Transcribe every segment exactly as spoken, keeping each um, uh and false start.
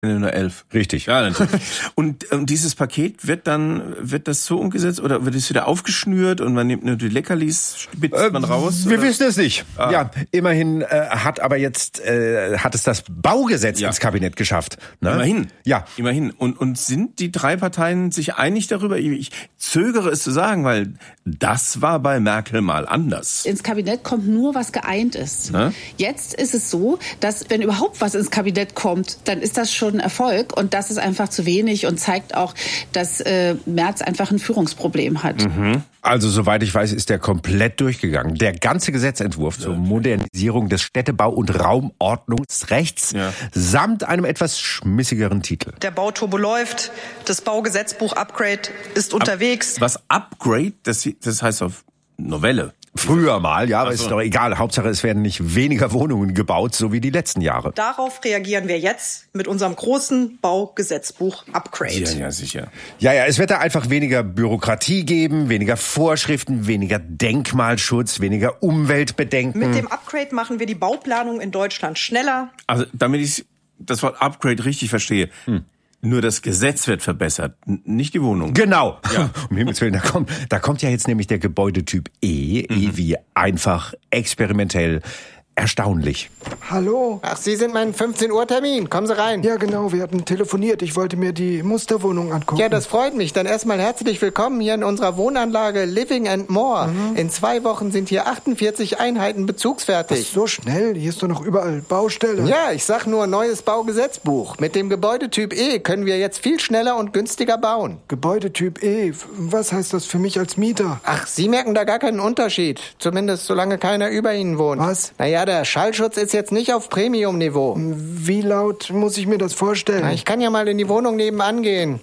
Nur elf. Richtig. Ja, natürlich. Und ähm, dieses Paket wird dann, wird das so umgesetzt oder wird es wieder aufgeschnürt und man nimmt nur die Leckerlis, spitzt äh, man raus? Wir oder? wissen es nicht. Ah. Ja, immerhin äh, hat aber jetzt, äh, hat es das Baugesetz ja. ins Kabinett geschafft. Ne? Immerhin. Ja. Immerhin. Und, und sind die drei Parteien sich einig darüber? Ich zögere es zu sagen, weil das war bei Merkel mal anders. Ins Kabinett kommt nur, was geeint ist. Na? Jetzt ist es so, dass wenn überhaupt was ins Kabinett kommt, dann ist das schon ein Erfolg und das ist einfach zu wenig und zeigt auch, dass äh, Merz einfach ein Führungsproblem hat. Mhm. Also soweit ich weiß, ist der komplett durchgegangen. Der ganze Gesetzentwurf zur Modernisierung des Städtebau- und Raumordnungsrechts ja. samt einem etwas schmissigeren Titel. Der Bauturbo läuft, das Baugesetzbuch-Upgrade ist unterwegs. Was Upgrade? Das, das heißt auf Novelle. Früher mal, ja, aber so. Ist doch egal. Hauptsache, es werden nicht weniger Wohnungen gebaut, so wie die letzten Jahre. Darauf reagieren wir jetzt mit unserem großen Baugesetzbuch-Upgrade. Ja, ja, sicher. Ja, ja, es wird da einfach weniger Bürokratie geben, weniger Vorschriften, weniger Denkmalschutz, weniger Umweltbedenken. Mit dem Upgrade machen wir die Bauplanung in Deutschland schneller. Also, damit ich das Wort Upgrade richtig verstehe. Hm. Nur das Gesetz wird verbessert, nicht die Wohnung. Genau. Ja. Um Himmels Willen, da kommt, da kommt ja jetzt nämlich der Gebäudetyp E, mhm. E wie einfach, experimentell, erstaunlich. Hallo? Ach, Sie sind mein fünfzehn Uhr Termin. Kommen Sie rein. Ja, genau. Wir hatten telefoniert. Ich wollte mir die Musterwohnung angucken. Ja, das freut mich. Dann erstmal herzlich willkommen hier in unserer Wohnanlage Living and More. Mhm. In zwei Wochen sind hier achtundvierzig Einheiten bezugsfertig. Was, so schnell? Hier ist doch noch überall Baustelle. Ja, ich sag nur neues Baugesetzbuch. Mit dem Gebäudetyp E können wir jetzt viel schneller und günstiger bauen. Gebäudetyp E? Was heißt das für mich als Mieter? Ach, Sie merken da gar keinen Unterschied. Zumindest solange keiner über Ihnen wohnt. Was? Naja, der Schallschutz ist jetzt nicht auf Premium-Niveau. Wie laut muss ich mir das vorstellen? Na, ich kann ja mal in die Wohnung nebenan gehen.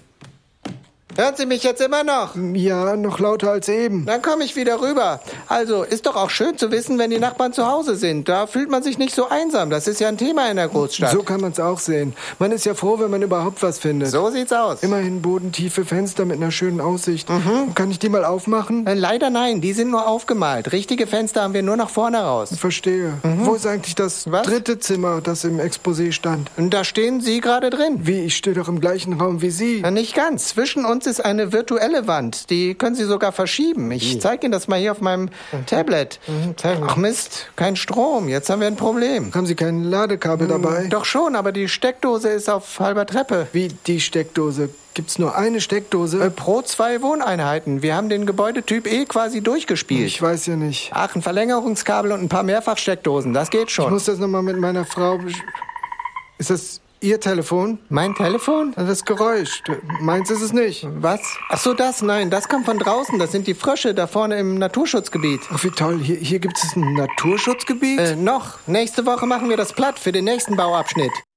Hören Sie mich jetzt immer noch? Ja, noch lauter als eben. Dann komme ich wieder rüber. Also, ist doch auch schön zu wissen, wenn die Nachbarn zu Hause sind. Da fühlt man sich nicht so einsam. Das ist ja ein Thema in der Großstadt. So kann man es auch sehen. Man ist ja froh, wenn man überhaupt was findet. So sieht's aus. Immerhin bodentiefe Fenster mit einer schönen Aussicht. Mhm. Kann ich die mal aufmachen? Äh, leider nein, die sind nur aufgemalt. Richtige Fenster haben wir nur nach vorne raus. Verstehe. Mhm. Wo ist eigentlich das was? dritte Zimmer, das im Exposé stand? Und da stehen Sie gerade drin. Wie, ich stehe doch im gleichen Raum wie Sie. Na, nicht ganz. Zwischen uns ist eine virtuelle Wand. Die können Sie sogar verschieben. Ich zeige Ihnen das mal hier auf meinem Tablet. Ach Mist, kein Strom. Jetzt haben wir ein Problem. Haben Sie kein Ladekabel hm, dabei? Doch schon, aber die Steckdose ist auf halber Treppe. Wie die Steckdose? Gibt's nur eine Steckdose? Äh, pro zwei Wohneinheiten. Wir haben den Gebäudetyp E quasi durchgespielt. Ich weiß ja nicht. Ach, ein Verlängerungskabel und ein paar Mehrfachsteckdosen. Das geht schon. Ich muss das nochmal mit meiner Frau... Ist das... Ihr Telefon? Mein Telefon? Das Geräusch. Meins ist es nicht. Was? Ach so, das? Nein, das kommt von draußen. Das sind die Frösche da vorne im Naturschutzgebiet. Ach, wie toll. Hier, hier gibt es ein Naturschutzgebiet? Äh, noch. Nächste Woche machen wir das platt für den nächsten Bauabschnitt.